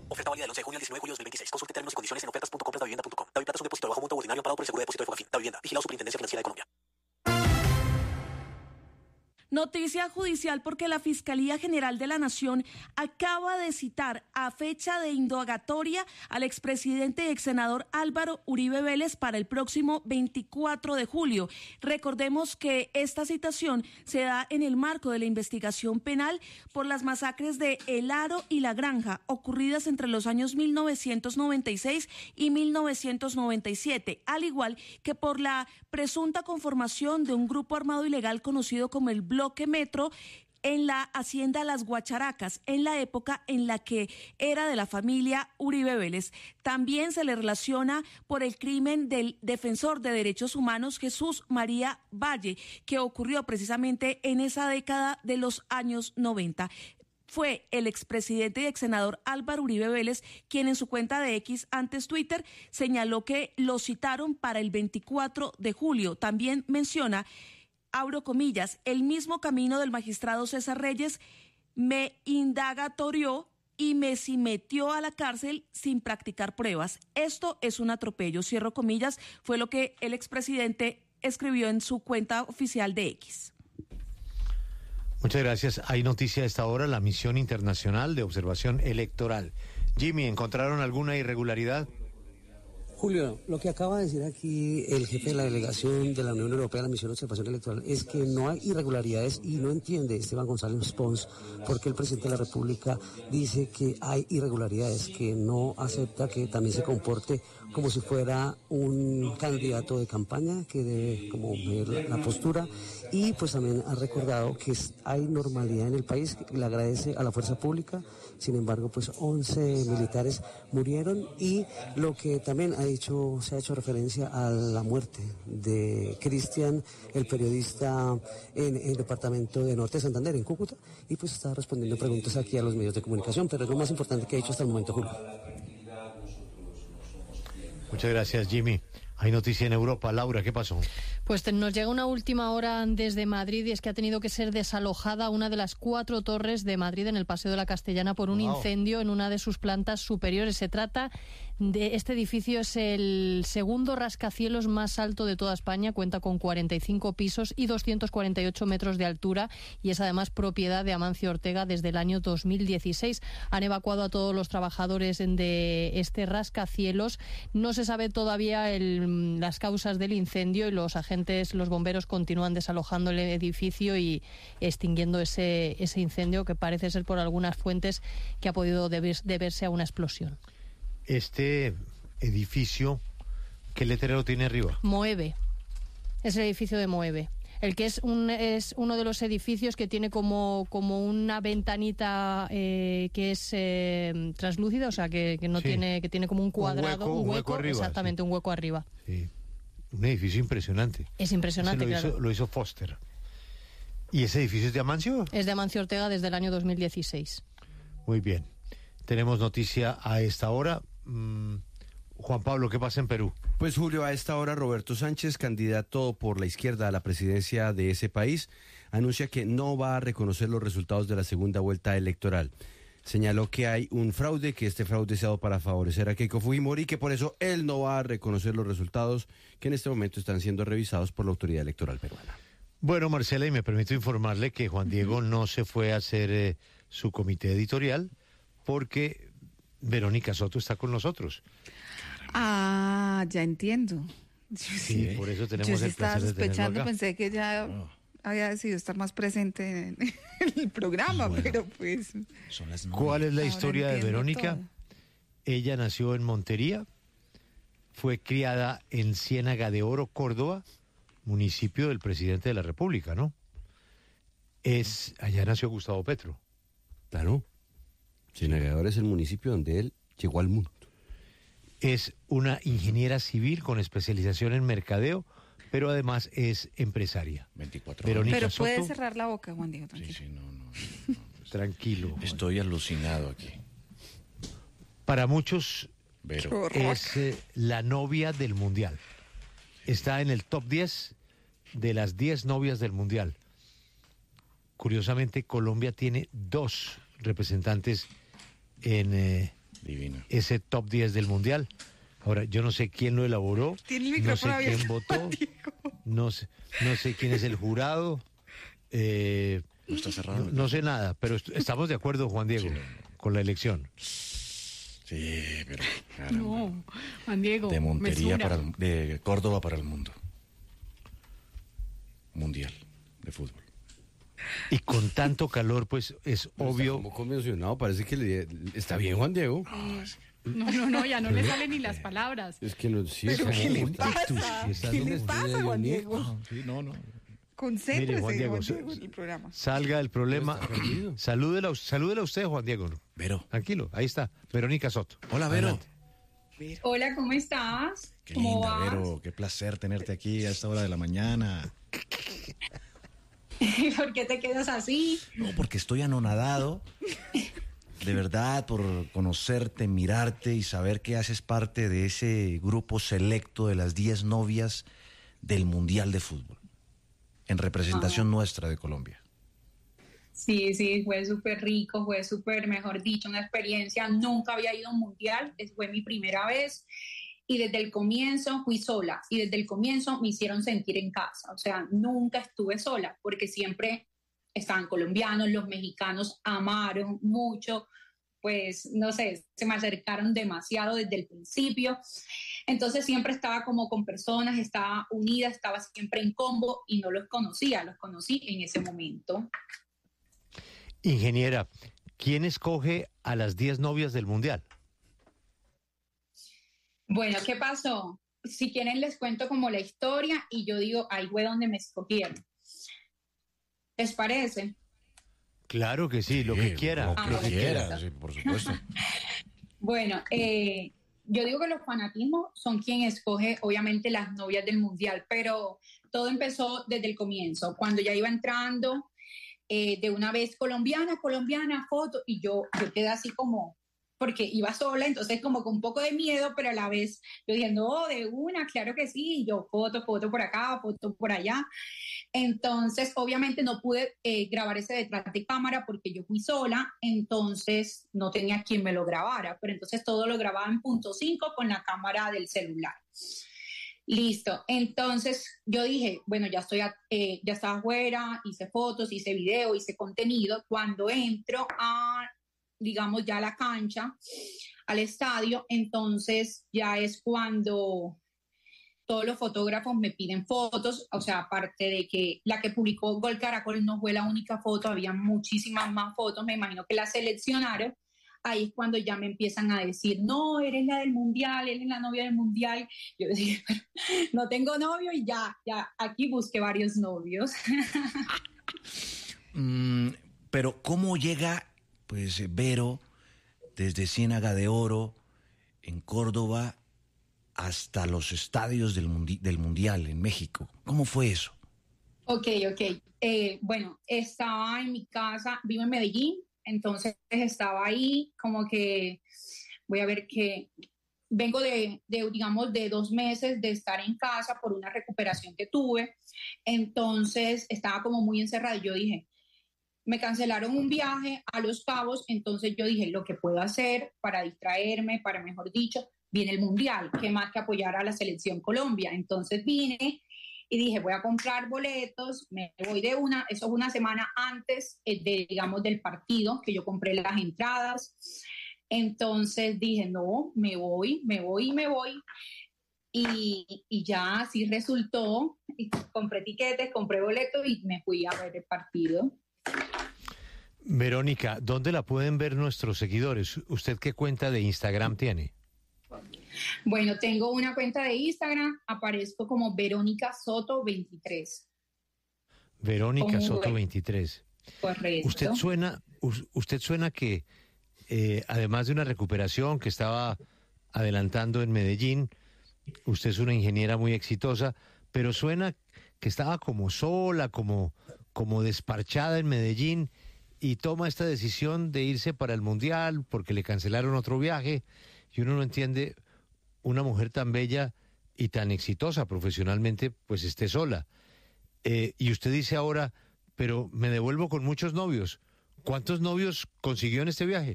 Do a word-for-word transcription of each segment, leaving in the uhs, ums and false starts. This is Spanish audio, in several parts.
Oferta válida del once de junio al diecinueve de julio de dos mil veintiséis. Consulte términos y condiciones en ofertas punto compras davivienda punto com. Daviplata es un depósito de bajo monto ordinario amparado por el seguro de depósito de Fogafín. Davivienda. Vigilado Superintendencia Financiera de Colombia. Noticia judicial porque la Fiscalía General de la Nación acaba de citar a fecha de indagatoria al expresidente y exsenador Álvaro Uribe Vélez para el próximo veinticuatro de julio. Recordemos que esta citación se da en el marco de la investigación penal por las masacres de El Aro y La Granja ocurridas entre los años mil novecientos noventa y seis y mil novecientos noventa y siete, al igual que por la presunta conformación de un grupo armado ilegal conocido como el Bloque Metro en la hacienda Las Guacharacas, en la época en la que era de la familia Uribe Vélez. También se le relaciona por el crimen del defensor de derechos humanos Jesús María Valle, que ocurrió precisamente en esa década de los años noventa. Fue el expresidente y exsenador Álvaro Uribe Vélez quien en su cuenta de X, antes Twitter, señaló que lo citaron para el veinticuatro de julio. También menciona, abro comillas, el mismo camino del magistrado César Reyes me indagatorió y me si metió a la cárcel sin practicar pruebas. Esto es un atropello, cierro comillas, fue lo que el expresidente escribió en su cuenta oficial de X. Muchas gracias. Hay noticia a esta hora, la misión internacional de observación electoral. Jimmy, ¿encontraron alguna irregularidad? Julio, lo que acaba de decir aquí el jefe de la delegación de la Unión Europea a la misión de observación electoral es que no hay irregularidades y no entiende Esteban González Pons porque el presidente de la República dice que hay irregularidades, que no acepta que también se comporte como si fuera un candidato de campaña, que debe como ver la postura, y pues también ha recordado que hay normalidad en el país, le agradece a la fuerza pública. Sin embargo, pues once militares murieron y lo que también ha dicho, se ha hecho referencia a la muerte de Cristian, el periodista en el departamento de Norte de Santander, en Cúcuta, y pues está respondiendo preguntas aquí a los medios de comunicación, pero es lo más importante que ha dicho hasta el momento, Julio. Muchas gracias, Jimmy. Hay noticia en Europa. Laura, ¿qué pasó? Pues te, nos llega una última hora desde Madrid y es que ha tenido que ser desalojada una de las cuatro torres de Madrid en el Paseo de la Castellana por un wow. incendio en una de sus plantas superiores. Se trata de este edificio, es el segundo rascacielos más alto de toda España, cuenta con cuarenta y cinco pisos y doscientos cuarenta y ocho metros de altura y es además propiedad de Amancio Ortega desde el año dos mil dieciséis. Han evacuado a todos los trabajadores de este rascacielos. No se sabe todavía el, las causas del incendio y los agentes, los bomberos continúan desalojando el edificio y extinguiendo ese, ese incendio que parece ser por algunas fuentes que ha podido deber, deberse a una explosión. Este edificio, ¿qué letrero tiene arriba? Moeve. Es el edificio de Moeve. El que es un es uno de los edificios que tiene como como una ventanita eh, que es eh, translúcida, o sea que, que no sí. tiene que tiene como un cuadrado, un hueco, un hueco, un hueco arriba, exactamente, sí. un hueco arriba. Sí. Un edificio impresionante. Es impresionante, lo claro. Hizo, lo hizo Foster. ¿Y ese edificio es de Amancio? Es de Amancio Ortega desde el año dos mil dieciséis. Muy bien. Tenemos noticia a esta hora. Mm, Juan Pablo, ¿qué pasa en Perú? Pues Julio, a esta hora Roberto Sánchez, candidato por la izquierda a la presidencia de ese país, anuncia que no va a reconocer los resultados de la segunda vuelta electoral. Señaló que hay un fraude, que este fraude se ha dado para favorecer a Keiko Fujimori y que por eso él no va a reconocer los resultados que en este momento están siendo revisados por la autoridad electoral peruana. Bueno, Marcela, y me permito informarle que Juan Diego no se fue a hacer eh, su comité editorial porque Verónica Soto está con nosotros. Ah, ya entiendo. Sí, sí, por eso tenemos yo sí el placer de tenerlo sospechando, acá. pensé que ya oh. había decidido estar más presente en, en el programa, bueno, pero pues... Son las ¿Cuál es la historia de Verónica? Todo. Ella nació en Montería, fue criada en Ciénaga de Oro, Córdoba, municipio del presidente de la República, ¿no? Es allá nació Gustavo Petro. Claro. Ciénaga de Oro es el municipio donde él llegó al mundo. Es una ingeniera civil con especialización en mercadeo, pero además es empresaria. veinticuatro Verónica Pero Soto, puede cerrar la boca, Juan Diego, tranquilo. Sí, sí, no, no. no, no. Tranquilo. Estoy Juan. alucinado aquí. Para muchos Vero. es eh, la novia del Mundial. Está en el top diez de las diez novias del Mundial. Curiosamente, Colombia tiene dos representantes en... Eh, Divina. ese top diez del Mundial. Ahora, yo no sé quién lo elaboró, Tiene el no sé micrófono quién abierto, votó, Diego. no sé, no sé quién es el jurado, eh, No está cerrado. no, no sé nada, pero est- estamos de acuerdo, Juan Diego, con la elección. Sí, pero caramba. No, Juan Diego. De Montería mesura. para el, de Córdoba para el mundo. Mundial de fútbol. Y con tanto calor, pues es obvio. Como convencionado, parece que le, está bien, Juan Diego. No, no, no, ya no le salen ni las palabras. Es que no, sí, ¿Pero es qué le como- pasa? Está ¿Qué como- le pasa, Juan Diego? Sí, no, no. Concéntrese, Mire, Juan Diego, Juan sa- Diego, en el programa. Salga el problema. Está perdido. Salúdela, salúdela usted, Juan Diego. Vero. Tranquilo, ahí está. Verónica Soto. Hola, Vero. Adelante. Hola, ¿cómo estás? Qué ¿Cómo linda, vas? Vero. Qué placer tenerte aquí a esta hora de la mañana. ¿Por qué te quedas así? No, porque estoy anonadado. De verdad, por conocerte, mirarte y saber que haces parte de ese grupo selecto de las diez novias del Mundial de Fútbol. En representación Ah. nuestra de Colombia. Sí, sí, fue súper rico, fue súper, mejor dicho, una experiencia. Nunca había ido a un mundial, es- fue mi primera vez. Y desde el comienzo fui sola. Y desde el comienzo me hicieron sentir en casa. O sea, nunca estuve sola, porque siempre estaban colombianos, los mexicanos amaron mucho. Pues, no sé, se me acercaron demasiado desde el principio. Entonces siempre estaba como con personas, estaba unida, estaba siempre en combo y no los conocía, los conocí en ese momento. Ingeniera, ¿quién escoge a las diez novias del Mundial? Bueno, ¿qué pasó? Si quieren les cuento como la historia y yo digo, ahí fue donde me escogieron. ¿Les parece? Claro que sí, lo que Sí, quiera. Lo Ah, que lo que quiera, quiera. sí, por supuesto. Bueno, eh, yo digo que los fanatismos son quien escoge obviamente las novias del mundial, pero todo empezó desde el comienzo, cuando ya iba entrando eh, de una vez colombiana, colombiana, foto, y yo, yo quedé así como, porque iba sola, entonces como con un poco de miedo, pero a la vez yo diciendo, oh, de una, claro que sí, y yo foto, foto por acá, foto por allá. Entonces, obviamente no pude eh, grabar ese detrás de cámara porque yo fui sola, entonces no tenía quien me lo grabara, pero entonces todo lo grababa en punto cinco con la cámara del celular. Listo, entonces yo dije, bueno, ya estoy, a- eh, ya estaba afuera, hice fotos, hice video, hice contenido. Cuando entro a, digamos, ya a la cancha, al estadio, entonces ya es cuando todos los fotógrafos me piden fotos, o sea, aparte de que la que publicó Gol Caracol no fue la única foto, había muchísimas más fotos, me imagino que la seleccionaron. Ahí es cuando ya me empiezan a decir, no, eres la del mundial, eres la novia del mundial. Yo decía, no tengo novio y ya, ya, aquí busqué varios novios. Mm, pero ¿cómo llega, pues, eh, Vero, desde Ciénaga de Oro, en Córdoba, hasta los estadios del, mundi- del Mundial en México? ¿Cómo fue eso? Ok, ok. Eh, bueno, estaba en mi casa, vivo en Medellín, entonces estaba ahí como que, voy a ver que, vengo de, de, digamos, de dos meses de estar en casa por una recuperación que tuve, entonces estaba como muy encerrada y yo dije, me cancelaron un viaje a Los Cabos, entonces yo dije, lo que puedo hacer para distraerme, para mejor dicho, viene el Mundial, qué más que apoyar a la selección Colombia. Entonces vine y dije, voy a comprar boletos, me voy de una, eso es una semana antes eh, de, digamos, del partido, que yo compré las entradas. Entonces dije, no, me voy, me voy y me voy. Y, y ya así resultó, y compré tiquetes, compré boletos y me fui a ver el partido. Verónica, ¿dónde la pueden ver nuestros seguidores? ¿Usted qué cuenta de Instagram tiene? Bueno, tengo una cuenta de Instagram, aparezco como Verónica Soto veintitrés. Verónica Como Soto ve- veintitrés. Correcto. Usted suena, us- usted suena que eh, además de una recuperación que estaba adelantando en Medellín, usted es una ingeniera muy exitosa, pero suena que estaba como sola, como, como desparchada en Medellín y toma esta decisión de irse para el Mundial porque le cancelaron otro viaje y uno no entiende una mujer tan bella y tan exitosa profesionalmente, pues esté sola. Eh, y usted dice ahora, pero me devuelvo con muchos novios. ¿Cuántos novios consiguió en este viaje?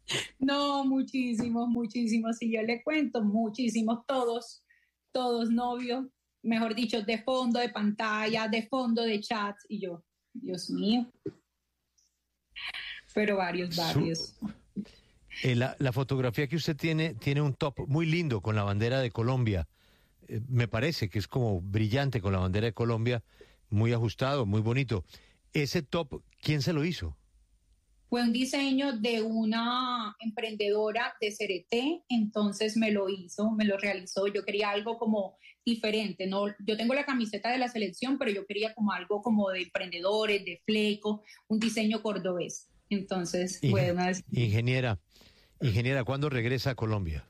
No, muchísimos, muchísimos. Si yo le cuento, muchísimos, todos, todos novios, mejor dicho, de fondo de pantalla, de fondo de chat. Y yo, Dios mío. Pero varios, varios. Su, eh, la, la fotografía que usted tiene, tiene un top muy lindo con la bandera de Colombia. Eh, me parece que es como brillante con la bandera de Colombia, muy ajustado, muy bonito. Ese top, ¿quién se lo hizo? Fue un diseño de una emprendedora de Cereté, entonces me lo hizo, me lo realizó. Yo quería algo como diferente, ¿no? Yo tengo la camiseta de la selección, pero yo quería como algo como de emprendedores, de fleco, un diseño cordobés. Entonces, fue una... Ingeniera, ingeniera, ¿cuándo regresa a Colombia?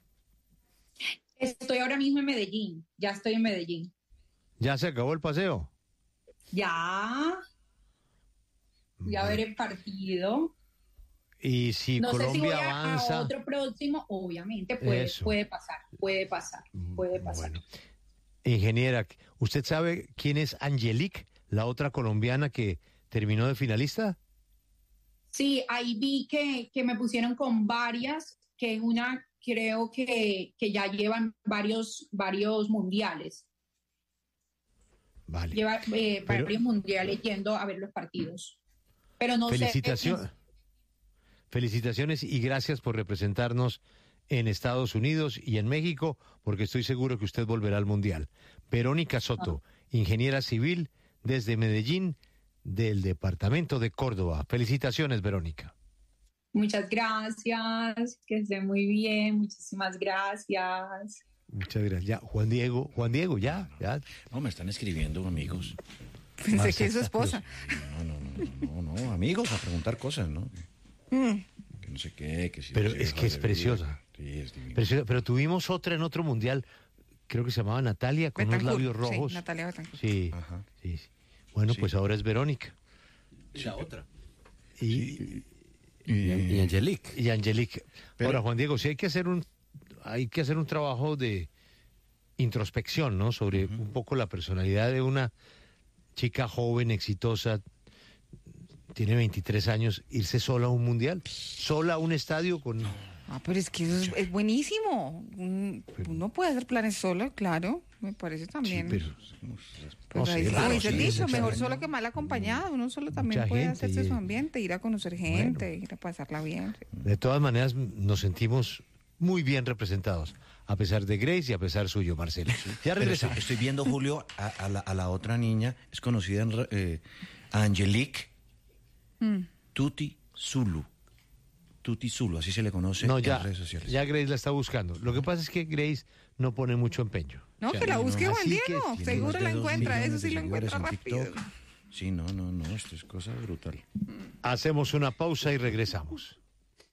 Estoy ahora mismo en Medellín, ya estoy en Medellín. ¿Ya se acabó el paseo? Ya, ya Bueno. veré el partido. Y si No Colombia sé si voy a, avanza... a otro próximo, obviamente puede, Eso. puede pasar, puede pasar, puede pasar. Bueno. Ingeniera, ¿usted sabe quién es Angelique, la otra colombiana que terminó de finalista? Sí, ahí vi que, que me pusieron con varias, que una creo que, que ya llevan varios, varios mundiales. Vale. Lleva eh, Pero- varios mundiales yendo a ver los partidos. Pero no Felicitación- sé. Felicitaciones y gracias por representarnos en Estados Unidos y en México, porque estoy seguro que usted volverá al Mundial. Verónica Soto, ingeniera civil desde Medellín, del departamento de Córdoba. Felicitaciones, Verónica. Muchas gracias, que esté muy bien, muchísimas gracias. Muchas gracias. Ya, Juan Diego, Juan Diego, ya, ya. No, me están escribiendo amigos. Pensé que es su esposa. No, no, no, no, no, amigos a preguntar cosas, ¿no? Mm. Que no sé qué, que si Pero los es hijos que es de preciosa. vida. Sí, es divino. Preciosa. Pero tuvimos otra en otro Mundial, creo que se llamaba Natalia, con unos Betancourt, labios rojos. Sí, Natalia Betancourt. Sí, Ajá. sí, sí. Bueno, Sí. pues ahora es Verónica. La otra. Y, Y, y Angelique. y Angelique. Pero- Ahora, Juan Diego, sí hay que hacer un hay que hacer un trabajo de introspección, ¿no? Sobre un poco la personalidad de una chica joven, exitosa, tiene veintitrés años, irse sola a un mundial, sola a un estadio con... Ah, pero es que eso es, es buenísimo. Un- Uno puede hacer planes solo, claro. Me parece también. pero- Pues no, ahí, sí, como claro, dice el sí, dicho, es mejor excelente. solo que mal acompañado. Uno solo también Mucha puede gente hacerse y- su ambiente, ir a conocer gente, ir a pasarla bien. sí. De todas maneras, nos sentimos muy bien representados, a pesar de Grace y a pesar suyo, Marcelo. Ya Pero estoy, regresamos. estoy viendo, Julio, a, a la, a la otra niña, es conocida en, re- eh, Angelique Mm. Tuti Zulu. Tuti Zulu, así se le conoce No, en ya, las redes sociales. ya Grace la está buscando. Lo que pasa es que Grace no pone mucho empeño. No, O sea, que la no, busque, Juan así que Diego. Tiene Seguro más de la dos encuentra, eso millones sí de lo seguidores encuentra en rápido. TikTok. Sí, no, no, no, esto es cosa brutal. Hacemos una pausa y regresamos.